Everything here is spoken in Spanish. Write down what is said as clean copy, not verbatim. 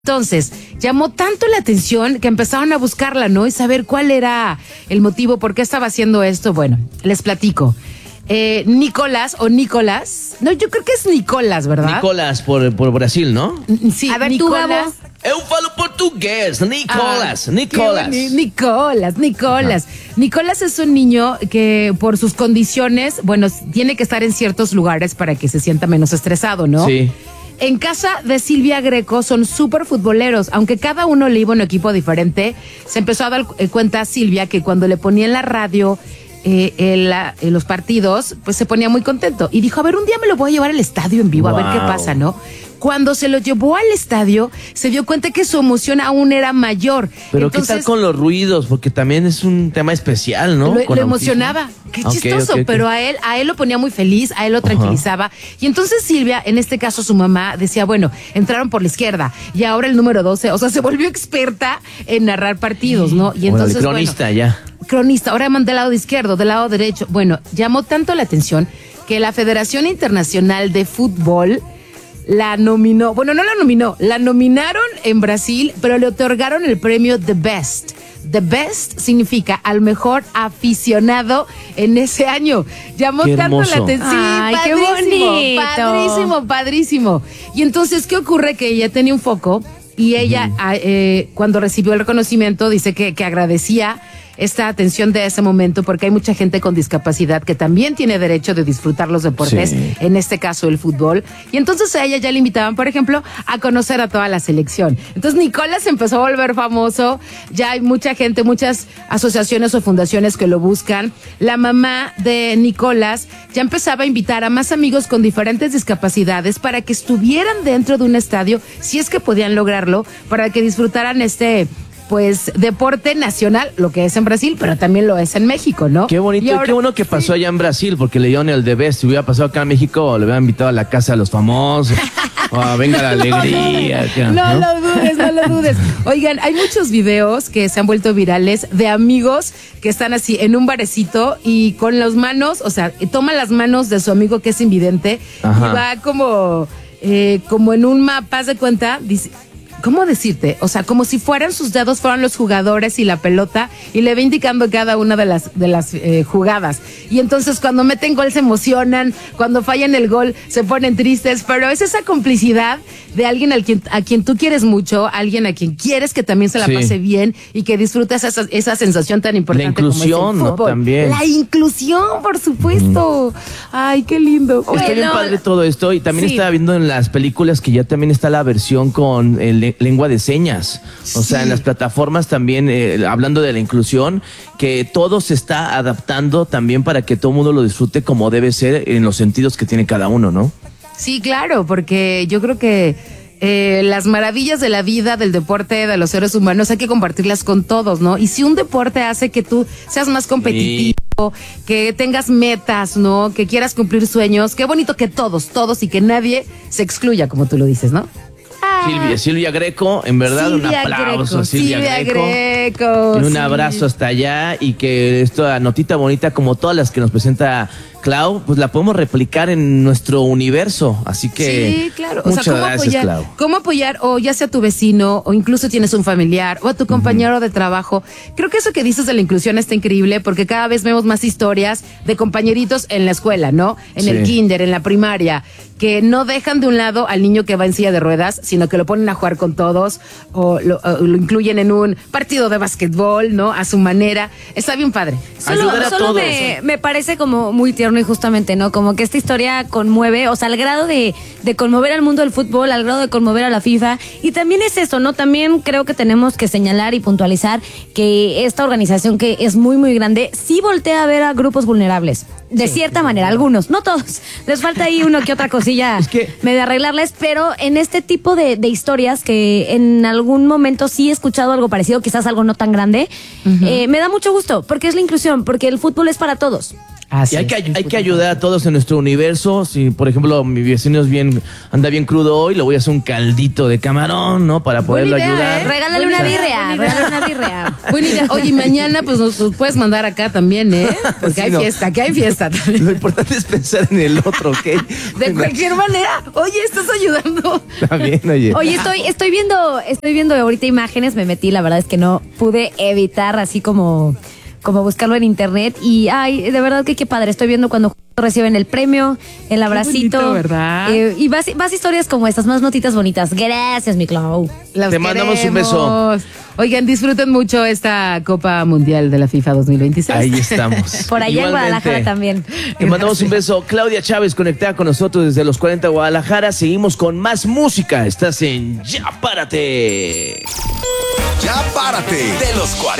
Entonces, llamó tanto la atención que empezaron a buscarla, ¿no? Y saber cuál era el motivo, por qué estaba haciendo esto. Bueno, les platico. Nicolás, no, yo creo que es Nicolás, ¿verdad? Nicolás por Brasil, ¿no? Sí, A ver, Nicolás. tú, Eu falo portugués, Nicolás. Nicolás es un niño que por sus condiciones, bueno, tiene que estar en ciertos lugares para que se sienta menos estresado, ¿no? Sí. En casa de Silvia Greco son súper futboleros, aunque cada uno le iba a un equipo diferente. Se empezó a dar cuenta a Silvia que cuando le ponía en la radio los partidos, pues se ponía muy contento. Y dijo, a ver, un día me lo voy a llevar al estadio en vivo, a ver qué pasa, ¿no? Cuando se lo llevó al estadio, se dio cuenta que su emoción aún era mayor. Pero entonces, ¿qué tal con los ruidos? Porque también es un tema especial, ¿no? Lo emocionaba. Qué chistoso, okay. Pero a él lo ponía muy feliz, a él lo tranquilizaba. Y entonces Silvia, en este caso su mamá, decía, bueno, entraron por la izquierda y ahora el número 12, o sea, se volvió experta en narrar partidos, ¿no? Y entonces, cronista, ya. Cronista, ahora del lado izquierdo, del lado derecho. Bueno, llamó tanto la atención que la Federación Internacional de Fútbol la nominaron en Brasil, pero le otorgaron el premio The Best. The Best significa al mejor aficionado en ese año. Llamó tanto la atención. Ay, qué bonito. Padrísimo. Y entonces, ¿qué ocurre? Que ella tenía un foco y ella, cuando recibió el reconocimiento, dice que agradecía esta atención de ese momento porque hay mucha gente con discapacidad que también tiene derecho de disfrutar los deportes, sí. En este caso el fútbol, y entonces a ella ya le invitaban, por ejemplo, a conocer a toda la selección. Entonces Nicolás empezó a volver famoso, ya hay mucha gente, muchas asociaciones o fundaciones que lo buscan. La mamá de Nicolás ya empezaba a invitar a más amigos con diferentes discapacidades para que estuvieran dentro de un estadio, si es que podían lograrlo, para que disfrutaran pues deporte nacional, lo que es en Brasil, pero también lo es en México, ¿no? Qué bonito, y ahora, qué bueno que pasó allá en Brasil, porque le dieron el The Best. Si hubiera pasado acá en México, le hubieran invitado a la casa de los famosos. Venga la alegría. No lo dudes. Oigan, hay muchos videos que se han vuelto virales de amigos que están así en un barecito y con las manos, o sea, toma las manos de su amigo que es invidente. Ajá. Y va como en un mapa, haz de cuenta, dice, ¿cómo decirte? O sea, como si fueran sus dedos, fueran los jugadores y la pelota, y le va indicando cada una de las jugadas. Y entonces cuando meten gol se emocionan, cuando fallan el gol se ponen tristes, pero es esa complicidad de alguien a quien tú quieres mucho, alguien a quien quieres que también se la pase bien y que disfrutes esa sensación tan importante. La inclusión, como es el fútbol, ¿no? También. La inclusión, por supuesto. Ay, qué lindo. Está bien padre todo esto, y también estaba viendo en las películas que ya también está la versión con lengua de señas, o sea, en las plataformas también, hablando de la inclusión, que todo se está adaptando también para que todo el mundo lo disfrute como debe ser en los sentidos que tiene cada uno, ¿no? Sí, claro, porque yo creo que las maravillas de la vida, del deporte, de los seres humanos, hay que compartirlas con todos, ¿no? Y si un deporte hace que tú seas más competitivo, que tengas metas, ¿no? Que quieras cumplir sueños, qué bonito que todos, y que nadie se excluya, como tú lo dices, ¿no? Silvia Greco, en verdad, un aplauso a Silvia Greco. Y un abrazo hasta allá, y que esta notita bonita, como todas las que nos presenta Clau, pues la podemos replicar en nuestro universo, así que sí, claro. Muchas gracias, Clau. ¿Cómo apoyar, o ya sea tu vecino, o incluso tienes un familiar, o a tu compañero de trabajo? Creo que eso que dices de la inclusión está increíble, porque cada vez vemos más historias de compañeritos en la escuela, ¿no? En el kinder, en la primaria, que no dejan de un lado al niño que va en silla de ruedas, sino que lo ponen a jugar con todos, o lo incluyen en un partido de básquetbol, ¿no? A su manera. Está bien padre. Ayudar a todos. Me parece como muy tierno, y justamente, ¿no? Como que esta historia conmueve, o sea, al grado de conmover al mundo del fútbol, al grado de conmover a la FIFA. Y también es eso, ¿no? También creo que tenemos que señalar y puntualizar que esta organización, que es muy, muy grande, sí voltea a ver a grupos vulnerables. De cierta manera, algunos, no todos. Les falta ahí uno que otra cosilla medio arreglarles, pero en este tipo de historias, que en algún momento sí he escuchado algo parecido, quizás algo no tan grande, me da mucho gusto, porque es la inclusión, porque el fútbol es para todos. Y hay que ayudar a todos en nuestro universo. Si, por ejemplo, mi vecino anda bien crudo hoy, le voy a hacer un caldito de camarón, ¿no? Para poderlo ayudar. Regálale una birria. Buena idea. Oye, mañana pues nos puedes mandar acá también, ¿eh? Porque hay fiesta también. Lo importante es pensar en el otro, ¿ok? De cualquier manera. Oye, estás ayudando. También, oye. Oye, estoy viendo ahorita imágenes, me metí, la verdad es que no pude evitar así como buscarlo en internet y ay, de verdad que qué padre, estoy viendo cuando reciben el premio, el abracito, bonito, ¿verdad? Y más historias como estas, más notitas bonitas. Gracias, mi Clau. Te mandamos un beso. Oigan, disfruten mucho esta Copa Mundial de la FIFA 2026. Ahí estamos. Por allá en Guadalajara también. Te mandamos un beso. Claudia Chávez conectada con nosotros desde los 40 Guadalajara. Seguimos con más música. Estás en Ya Párate. Ya Párate de los 40.